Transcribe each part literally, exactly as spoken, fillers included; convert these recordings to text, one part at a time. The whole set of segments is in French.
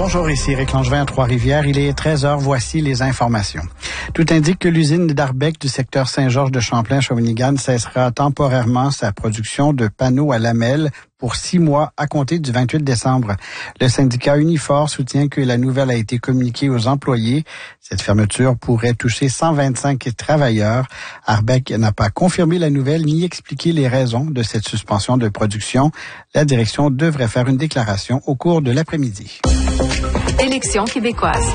Bonjour, ici Éric Langevin à Trois-Rivières. Il est treize heures, voici les informations. Tout indique que l'usine d'Arbec du secteur Saint-Georges de Champlain-Shawinigan cessera temporairement sa production de panneaux à lamelles pour six mois à compter du vingt-huit décembre. Le syndicat Unifor soutient que la nouvelle a été communiquée aux employés. Cette fermeture pourrait toucher cent vingt-cinq travailleurs. Arbec n'a pas confirmé la nouvelle ni expliqué les raisons de cette suspension de production. La direction devrait faire une déclaration au cours de l'après-midi. Élections québécoises.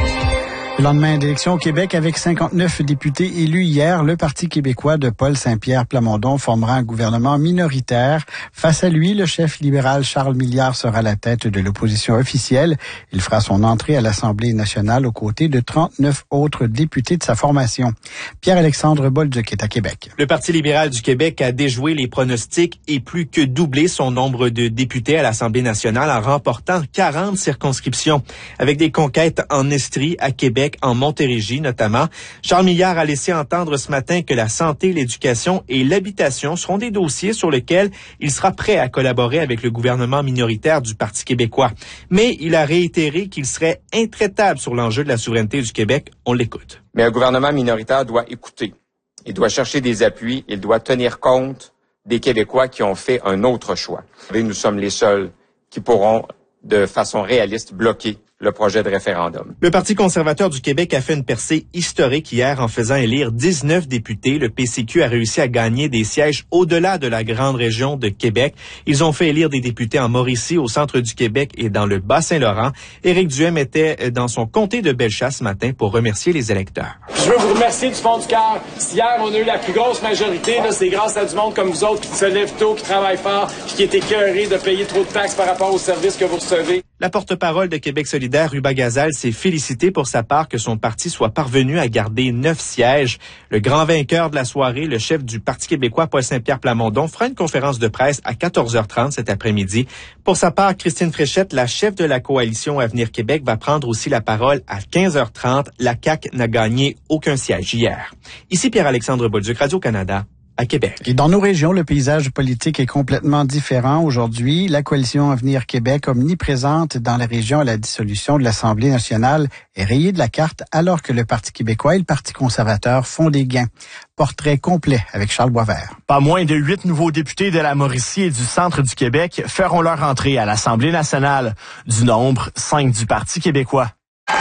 Le lendemain d'élections au Québec, avec cinquante-neuf députés élus hier, le Parti québécois de Paul Saint-Pierre Plamondon formera un gouvernement minoritaire. Face à lui, le chef libéral Charles Milliard sera à la tête de l'opposition officielle. Il fera son entrée à l'Assemblée nationale aux côtés de trente-neuf autres députés de sa formation. Pierre-Alexandre Bolduc est à Québec. Le Parti libéral du Québec a déjoué les pronostics et plus que doublé son nombre de députés à l'Assemblée nationale en remportant quarante circonscriptions. Avec des conquêtes en Estrie, à Québec, en Montérégie notamment, Charles Milliard a laissé entendre ce matin que la santé, l'éducation et l'habitation seront des dossiers sur lesquels il sera prêt à collaborer avec le gouvernement minoritaire du Parti québécois. Mais il a réitéré qu'il serait intraitable sur l'enjeu de la souveraineté du Québec. On l'écoute. Mais un gouvernement minoritaire doit écouter. Il doit chercher des appuis. Il doit tenir compte des Québécois qui ont fait un autre choix. Et nous sommes les seuls qui pourront, de façon réaliste, bloquer le projet de référendum. Le Parti conservateur du Québec a fait une percée historique hier en faisant élire dix-neuf députés. Le P C Q a réussi à gagner des sièges au-delà de la grande région de Québec. Ils ont fait élire des députés en Mauricie, au centre du Québec et dans le Bas-Saint-Laurent. Éric Duhem était dans son comté de Bellechasse ce matin pour remercier les électeurs. Je veux vous remercier du fond du cœur. Si hier, on a eu la plus grosse majorité, là, c'est grâce à du monde comme vous autres qui se lève tôt, qui travaille fort, puis qui est écœuré de payer trop de taxes par rapport aux services que vous recevez. La porte-parole de Québec solidaire, Ruba Gazal, s'est félicité pour sa part que son parti soit parvenu à garder neuf sièges. Le grand vainqueur de la soirée, le chef du Parti québécois, Paul Saint-Pierre Plamondon, fera une conférence de presse à quatorze heures trente cet après-midi. Pour sa part, Christine Fréchette, la chef de la coalition Avenir Québec, va prendre aussi la parole à quinze heures trente. La C A Q n'a gagné aucun siège hier. Ici Pierre-Alexandre Bolduc, Radio-Canada. À Québec. Et dans nos régions, le paysage politique est complètement différent aujourd'hui. La coalition Avenir Québec, omniprésente dans la région à la dissolution de l'Assemblée nationale, est rayée de la carte alors que le Parti québécois et le Parti conservateur font des gains. Portrait complet avec Charles Boisvert. Pas moins de huit nouveaux députés de la Mauricie et du centre du Québec feront leur entrée à l'Assemblée nationale. Du nombre, cinq du Parti québécois.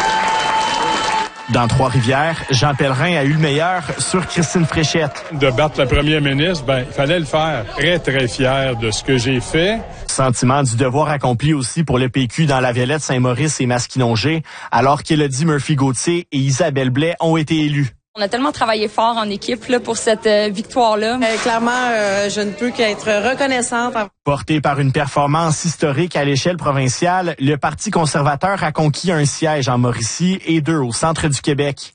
Dans Trois-Rivières, Jean Pellerin a eu le meilleur sur Christine Fréchette. De battre la première ministre, ben, il fallait le faire. Très, très fier de ce que j'ai fait. Sentiment du devoir accompli aussi pour le P Q dans la Violette, Saint-Maurice et Masquinongé, alors qu'Élodie Murphy-Gauthier et Isabelle Blais ont été élus. On a tellement travaillé fort en équipe là, pour cette euh, victoire-là. Euh, clairement, euh, je ne peux qu'être reconnaissante. Porté par une performance historique à l'échelle provinciale, le Parti conservateur a conquis un siège en Mauricie et deux au centre du Québec.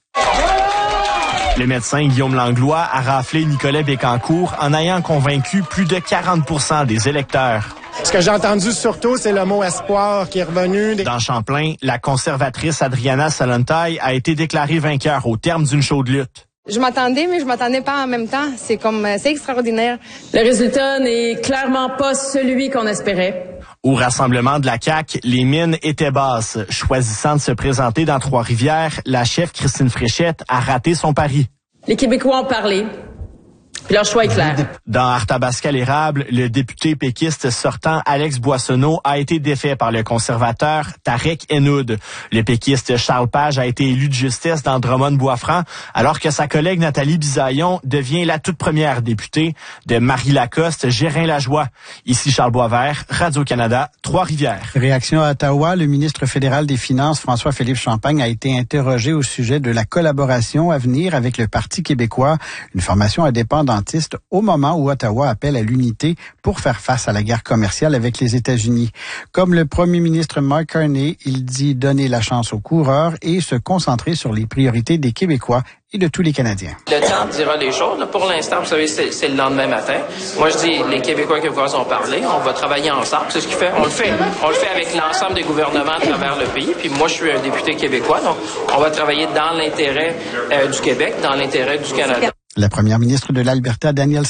Le médecin Guillaume Langlois a raflé Nicolas Bécancour en ayant convaincu plus de quarante pour cent des électeurs. Ce que j'ai entendu surtout, c'est le mot espoir qui est revenu. Dans Champlain, la conservatrice Adriana Salontaille a été déclarée vainqueur au terme d'une chaude lutte. Je m'attendais, mais je m'attendais pas en même temps. C'est comme, c'est extraordinaire. Le résultat n'est clairement pas celui qu'on espérait. Au rassemblement de la C A Q, les mines étaient basses. Choisissant de se présenter dans Trois-Rivières, la chef Christine Fréchette a raté son pari. Les Québécois ont parlé. Puis leur choix est clair. Dans Arthabasca-l'Érable, le député péquiste sortant Alex Boissonneau a été défait par le conservateur Tarek Henoud. Le péquiste Charles Page a été élu de justesse dans Drummond-Boisfranc, alors que sa collègue Nathalie Bisaillon devient la toute première députée de Marie-Lacoste Gérin-Lajoie. Ici Charles Boisvert, Radio-Canada, Trois-Rivières. Réaction à Ottawa, le ministre fédéral des Finances, François-Philippe Champagne, a été interrogé au sujet de la collaboration à venir avec le Parti québécois, une formation indépendante au moment où Ottawa appelle à l'unité pour faire face à la guerre commerciale avec les États-Unis. Comme le premier ministre Mark Carney, il dit donner la chance aux coureurs et se concentrer sur les priorités des Québécois et de tous les Canadiens. Le temps dira les choses. Pour l'instant, vous savez, c'est, c'est le lendemain matin. Moi, je dis, les Québécois et Québécoises ont parlé. On va travailler ensemble. C'est ce qu'il fait. On le fait. On le fait avec l'ensemble des gouvernements à travers le pays. Puis moi, je suis un député québécois. Donc, on va travailler dans l'intérêt euh, du Québec, dans l'intérêt du Canada. La première ministre de l'Alberta, Danielle